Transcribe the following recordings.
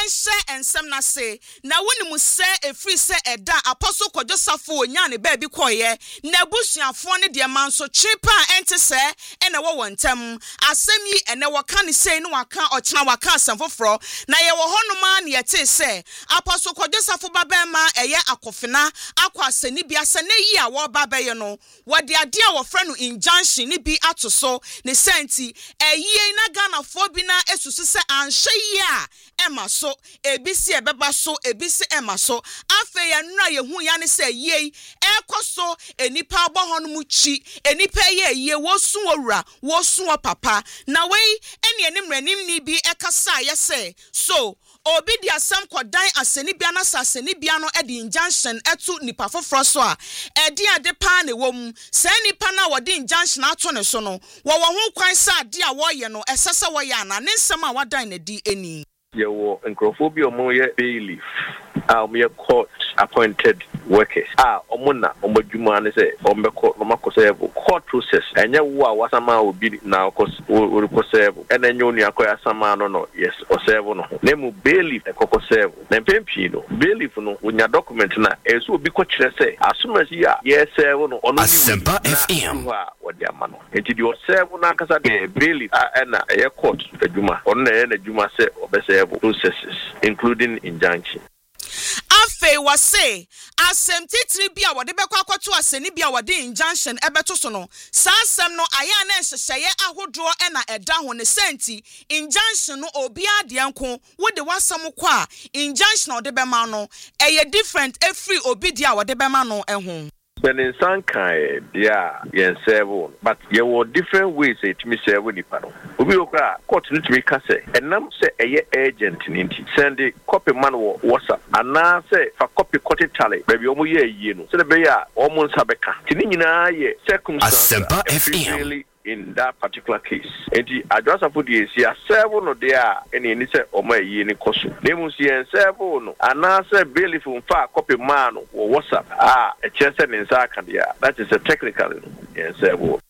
and some na say, now when you say a free say a da apostle ko just safo nyane baby koye, nebusia phone de man so cheaper enter say, and a one tem, asemi and a wakani say no waka or china waka some for fro, na ye wo hono man yet say, apostle ko just safo babema a ye akofina, aqua senibia sene ya wa babe no, what the idea of friend injunction ni be ato so, ne senti, a ye na Ghana phobina esusu se anshe ya ema so ebisi ebeba so ebisi ema so afe ya nra ye hu ya ne se ye ekoso enipa agbo hono mu chi enipa ye wosu owura wosu papa na wei ene enimranim ni bi ekasa ye se so obi di asem kodan aseni bia na saseni bia no edi injunction etu nipa foforo so a edi ade pa na wom se nipa na wodi injunction ato ne so no wo ho kwan sa ade a wo ye no esese wo ya na ne nsem a wadan na di eni ye wo nkrofobia omo ye bailiff me court appointed workers omuna omadwuma ne say ombeko no makosevo court process enye wo a wasama obi na okosevo enenye onu akoya sama no yes osevo no nemu bailiff ekokosevo na mpempi no bailiff no wonya document na ezo obi ko kire say asumasi a yesevo no ono ni Asempa FM wodi amano enti di osevo na kasa de bailiff na ye court adwuma ono na ye na adwuma say obesevo processes including injunction. Afe was say, asem titri bia wode bekwa kwato aseni bia wode injunction ebeto so no sa asem no aya na hyehyeye ahodro na eda ho ne senti injunction no obia de enko wode wasam kwa injunction wode bema no eye different every obi dia wode bema no eho when in some kind yen serve but you were different ways it me serve ni pano obi okra court ni to me ka say enam say eye agent ni send the copy man wo WhatsApp ana say fa copy court tally baby omo ye yie no say be ya omo nsa beka tini nyina ye circumstance Asempa FM in that particular case. And the address of the seven no there any say or my ye kosu. Name see and seven and answer bailiff from far copy man or WhatsApp. A chest in Zakadia. That is a technical and seven.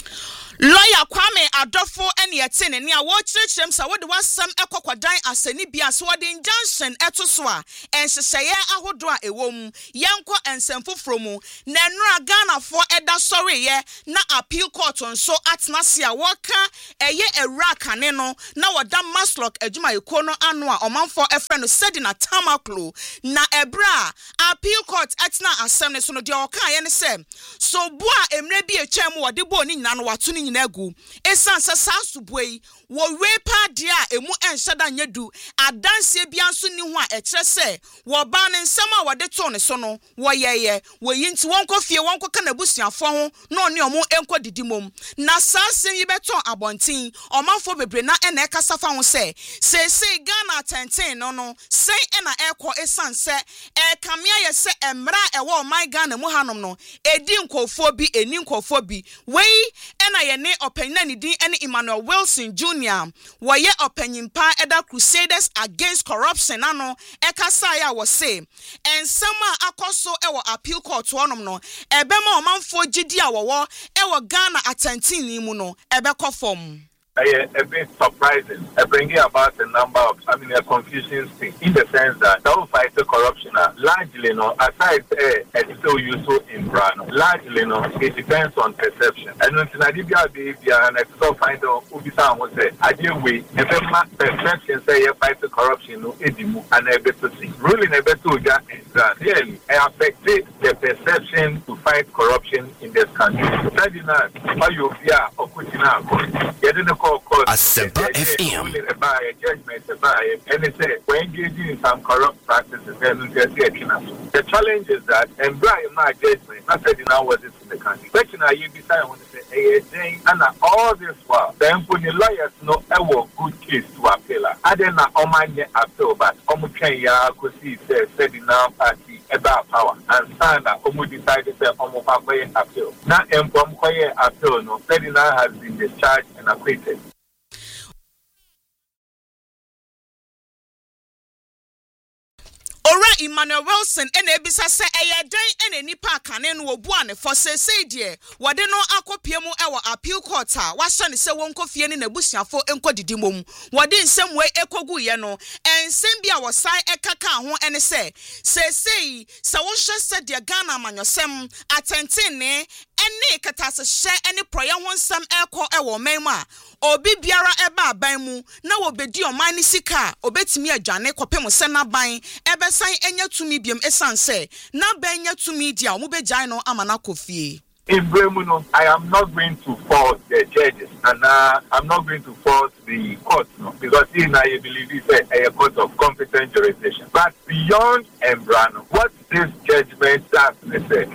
Lawyer Kwame Adofo ene yetene ne a wo kyerkyerem sa wo de wasam ekokwadan aseni bia so wo de injunction eto so a enhyehyeye ahodo a ewom yenko ensemfofro mu na enura Ghana fo eda sori ye na appeal court nso atnase a woka eye ewura kane no na woda maslok adwuma eko no ano a omanfo efre no sedina tamaklo na ebra appeal court atna asem ne so no de woka ye ne se so bo a emre bi etwam wo de bo ni nyina no wato ni nyina gu esan sasa suboi wo wepa dia emu enhyada nyedu adanse bia nso ni ho a ekire se wo ba ne nsem a wode to ne so no wo yeye wo yinti wonko fie wonko kana busuafo ho no ne omo enko didimom na sasem yi beton abontin omanfo bebre na ena ekasafa ho se Ghana tenten no sei ena ekọ esan se kamia ye se emra ewo my Ghana mu hanom no edi nkofo bi eni nkofo bi wei ena ye ne opanyina ni din ene Emmanuel Wilson Jr. Woye opanyimpa eda Crusaders Against Corruption ano ekasa ya wo se ensema akoso ewo appeal court wonom no ebema omanfo gidi a wo ewo Ghana atantini mu no ebekọ fom a bit surprising. Bringing about a number of, a confusing thing in the sense that don't fight the corruption. Largely, aside it's still useful in brand. Largely, it depends on perception. And when Nadibia baby and I still find out who was say, I deal with perception say fight the corruption, and a better thing. Ruling a better that clearly affected the perception to fight corruption in this country. Ferdinand, how you fear or getting the Asempa FM. And it said, when engaging in some corrupt practices, the challenge is that, and Brian, my judgment, I said, what is in the country. Question are you decide when they say, and all this while, then when the lawyers know a good case to appeal. I didn't know my appeal, but Omukaya could see said in our party about power and Sana Omu decided that Omu appeal. Now, Mpomkoye appeal, no, Ferdinand has been discharged and acquitted. Alright. Emmanuel Wilson ene ebisa se eyeden ene nipa kane no obu ane for say die wode no akopie mu ewo appeal court a wahye ne se wonko fie ne nabusiafo enko didimom wode nsem we ekogu ye no ensem bia wosai ekaka ho ene se say se wo hye se de Ghana amanyosem atenten ne ene katase hye ene proye ho nsem eko ewo menma obi biara eba aban mu na wo bedi oman ni sika obetimi adwane kopem se na ban ebesan enya tumi biem esanse na ban nya tumi dia mo begyan no amana kofie. In Bremuno, I am not going to fault the judges and I'm not going to fault the court, no, because I believe it's a court of competent jurisdiction. But beyond Embrano, what this judgment does is say,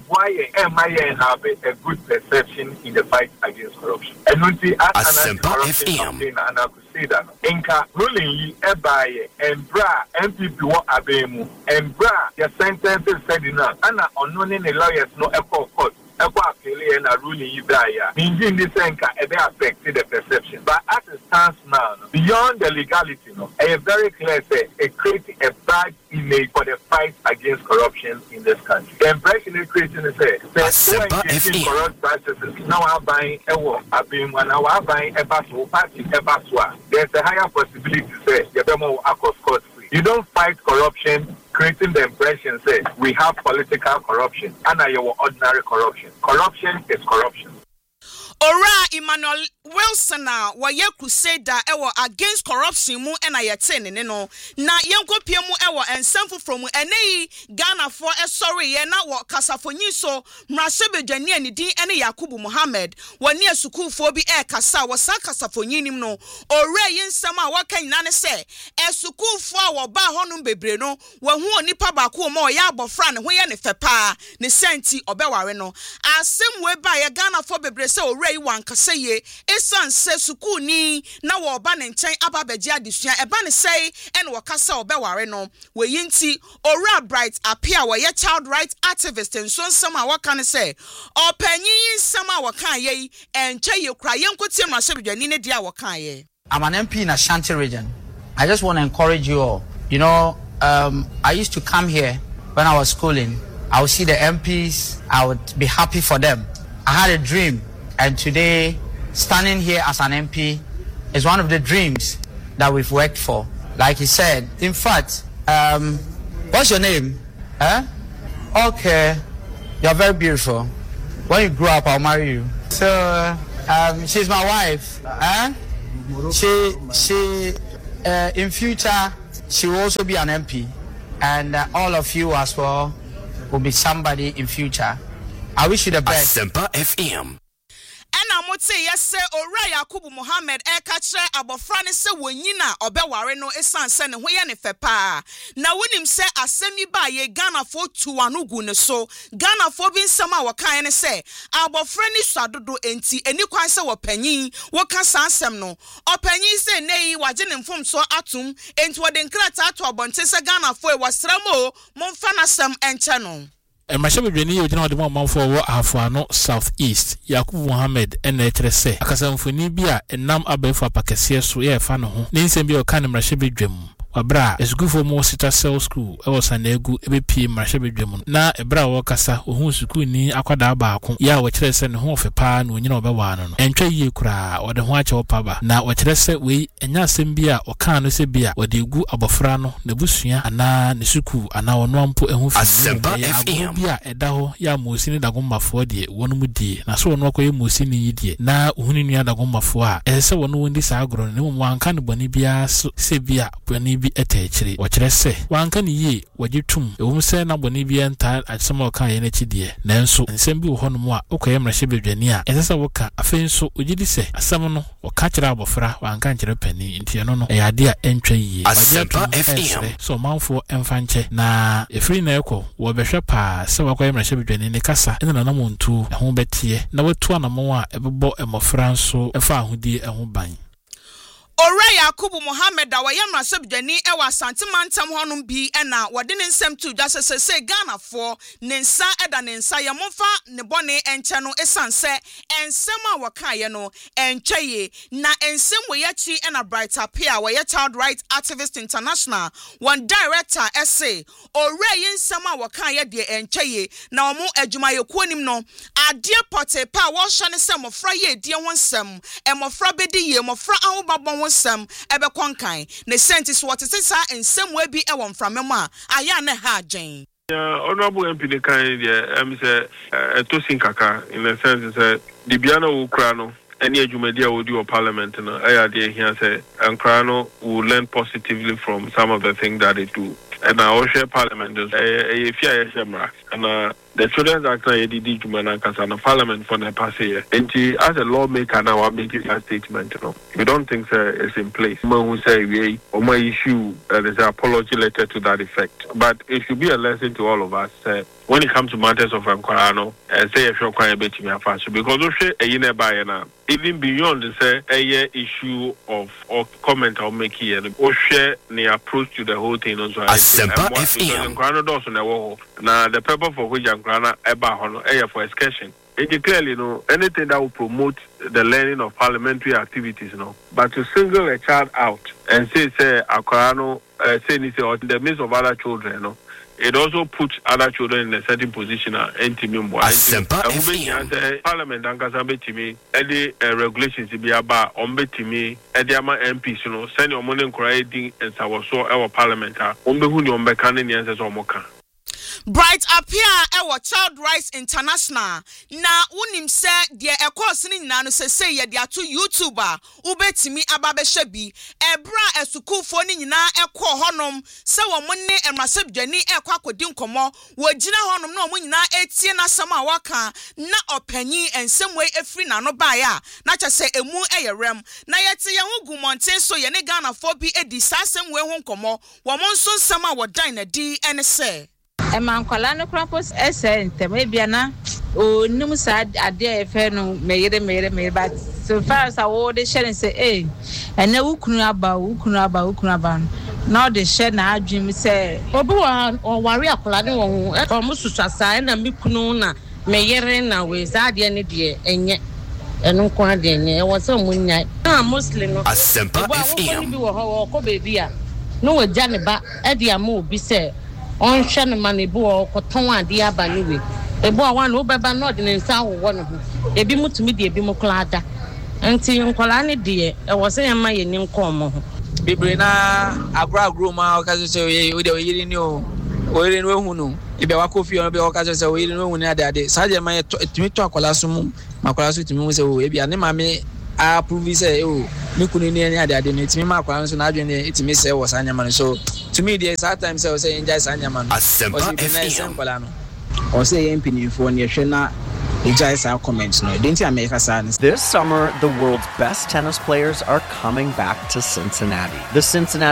MIA have a good perception in the fight against corruption. And when we ask anti-corruption campaign, and I could say that, Inca ruling Ebaye, Embra, MPP wa Abemu, Embra, your sentences said enough, and unknown the lawyers no echo court. And a ruling Ibraya, meaning this anchor affected the perception. But as it stands now, beyond the legality, a very clear say it creates a bad image for the fight against corruption in this country. The impression it creates is that corrupt practices now are buying a war, now are buying a battle party, a battle. There's a higher possibility to say the demo are scot free. You don't fight corruption, creating the impression say we have political corruption and your ordinary corruption. Corruption is corruption. Ora Emmanuel Wilson wa ye crusader ewo against corruption mu na ye ten ne no na yenkopie mu ewo ensemfo from enei Ghana for sorry ye na wo kasafonyi so mrasebedwane anidin ene Yakubu Mohammed woni asukufo bi kasa wo sa kasafonyi nim no ora ye nsem a waka nyina ne se asukufo a wo ba honum bebre no wo hu onipa ba ko mo ya abofra ne ho ye ne fepa ne senti obeware no asem we ba ye Ghana for bebre se ora wan kaseye esan se sukuni na wo ba ne nchen ababeji adesua eba ne sei ene wo kasa obeware no we yinti ora bright appear wo ye child rights activist nso nsem a waka ne se opanyin nsem a waka ye enche ye kra ye nkotie mrasebedwani ne dia waka ye. I'm an MP in Ashanti region. I just want to encourage you all. You know, I used to come here when I was schooling. I would see the MPs, I would be happy for them. I had a dream. And today, standing here as an MP is one of the dreams that we've worked for. Like he said, in fact, what's your name? Okay, you're very beautiful. When you grow up, I'll marry you. So, she's my wife. She in future, she will also be an MP. And all of you as well will be somebody in future. I wish you the best. Asempa FM. Ena mote yese ora Yakubu Mohammed ka kire abofra ne se wonyina obeware no esanse ne ho ye ne fepa na wonim se asemi ba ye Ghana fo tuwanugu ne so Ghana fo bi nsem a wakan ne se abofra ni suadodo enti eni kwan se wopanyin woka sansem no opanyin se nei waje ne mfom so atum enti wode nkrata ato abonte se Ghana fo e wasramo momfa na sem enche no. Mashebedweni yojina wade mo manfo wo afuano southeast Yakubu Mohammed ene etrese akasamfoni bia enam abefa pakese so ye fa no ho ne nsem bia o kan mrashebedwem wabra esukufo mo sita cell school e was anegu ebepie mrashebedwem na ebra wo kasa ohun school ni akwada baako ya wo kire se ne ho ofepa na onyina obewa no entwa yie kura wode ho ache opaba na wo kire se we enya asem bia o kan no se bia wode egu abofra no na busua ana ne school ana wono ampo ehu fi bia edaho ya mosini dagommafo de wonum die na so wono akoye mosini yidie na ohuni nua dagommafo a ese wono wondi sa agro ne mo anka ne boni bia se bia boni bi etechiri wo kire se wanka ne yie wagitum ewum se na boni bia nta asema oka ye na chidie nanso nsem bi wo honom a okoye mrahye a ese woka afenso ogidi se asem no woka kire abofra wanka nkire pani ntie no e ade a entwa yie so manfo emfanche na efri na ekwo wo behwe pa se wakoye mrahye ne kasa ene na namontu ho betie na watu anamo a ebebo emofra nso efa ahodie eho ban. Ora Yakubu Mohammed Awayamra Subjani Ewa Santimantam Honum B ena wadinin sem to just say Ghana for Nensa Eda Nensa Yamofa Nebone and Chano Esanse and Sema Wakaya no and Chaye na and Sem Wayachi and a brighter peer where Child Rights Activist International one director essay Ora Yin Sema Wakaya de and Chaye na Omo Ejumayo Kunim no a dear pote pa washane sem of Fraye dear one sem and Mofra Bedi ye Mofra Aubabon some ebe kwankan ne sentis what is sa in some way be ewon from mema aya na ha Jane honorable MP the kind say tosin kaka in the sense say the biana wo kra no any adwumadi a wo di o parliament no aya de here say ankra no will learn positively from some of the things that they do and our share parliament is and the Children's Act na yedi jumana kasa na parliament for the past year. And as a lawmaker now, I'm making a statement. We don't think it's in place. Who say we my issue there's an apology letter to that effect. But it should be a lesson to all of us. When it comes to matters of Ankarano, say a show quite a bit because even beyond the issue of or comment I'll make here, or share the approach to the whole thing also. Now the purpose for which Grana Eba Hono Air for excursion. It clearly anything that will promote the learning of parliamentary activities, but to single a child out and say Akorano say in the midst of other children, it also puts other children in a certain position and Parliament and Kazabetimi, any regulations be about Ombetimi, Ediama MPs, send your money creating and Sawaso our parliament, Ombehuni Ombekani answers Omoka. Bright appear our Child Rights International. Na unim se dia ekosini nyina no se ye dia to YouTuber ubetimi ababe shebi ebra esukufo ni nyina ekọ honom se wo monne emrasebdwani ekọ akodi nkomo wogina honom na omo nyina etie na sama waka na opanyi ensemwe efri na no baaya na kyese emu eyerem na yete ye hu gumonten so ye ne Ghana for bi edi sasemwe hu nkomo wo monso nsama wo dan na di ene se Emankwala no krampos ntem ebiana o nim sa ade efe no meyere but so far as I wo de share say ene wukunu aba now the share na adwim say obi wa ware akola ne wo ho o mususasa na mikunu na meyere na we sa ade ne de enye enu kwa de ne e wo se munya na muslim no Asempa FM bi wo ho ko bebi a no wo ja ne ba e de ama obi say on shane manibu o koton ade aba ni we ebo a wan obeba no de nsa wo no ho ebi mutumi de ebi muklada enti nkola ne de e wo se yema ye nim kom ho bibre na agro ma o ka se we de yiri ni o yiri no hu no ibe wa kofi o be o ka se we yiri no hu ni ade sa je ma tumi to akola so mu makola so tumi mu se o ebi ane ma me approve say o mi kunu ni ade no tumi ma akola so na adwene tumi se wo sa nyama no so to me there sometimes I say enjoy Sanyama or say MP for near Shena enjoy our comments no didn't America signs. This summer the world's best tennis players are coming back to Cincinnati. The Cincinnati